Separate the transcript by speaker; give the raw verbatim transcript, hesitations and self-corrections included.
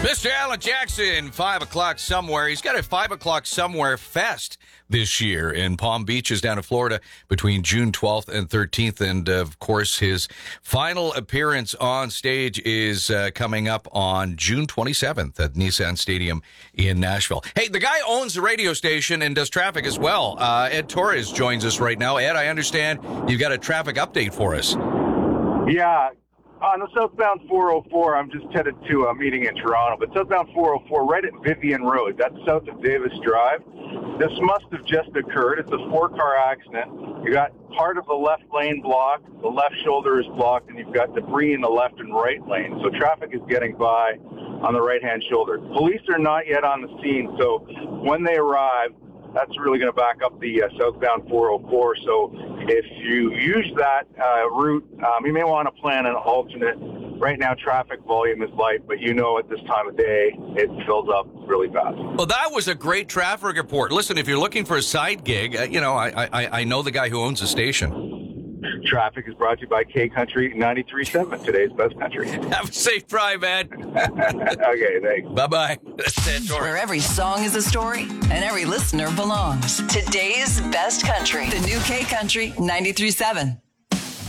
Speaker 1: Mister Alan Jackson, five o'clock somewhere. He's got a five o'clock somewhere fest this year in Palm Beaches down in Florida between June twelfth and thirteenth. And of course, his final appearance on stage is uh, coming up on June twenty-seventh at Nissan Stadium in Nashville. Hey, the guy owns the radio station and does traffic as well. Uh, Ed Torres joins us right now. Ed, I understand you've got a traffic update for us.
Speaker 2: Yeah. On the southbound four oh four, I'm just headed to a meeting in Toronto, but southbound four oh four, right at Vivian Road, that's south of Davis Drive. This must have just occurred. It's a four-car accident. You got part of the left lane blocked, the left shoulder is blocked, and you've got debris in the left and right lane. So traffic is getting by on the right-hand shoulder. Police are not yet on the scene, so when they arrive, that's really going to back up the uh, southbound four oh four. So if you use that uh, route, um, you may want to plan an alternate. Right now, traffic volume is light, but you know at this time of day, it fills up really fast.
Speaker 1: Well, that was a great traffic report. Listen, if you're looking for a side gig, uh, you know, I, I I know the guy who owns the station.
Speaker 2: Traffic is brought to you by K Country ninety-three point seven, today's best country.
Speaker 1: Have a safe drive, Ed.
Speaker 2: Okay, thanks.
Speaker 1: Bye-bye. That's Ed Torres.
Speaker 3: Where every song is a story and every listener belongs. Today's best country. The new K Country ninety-three point seven.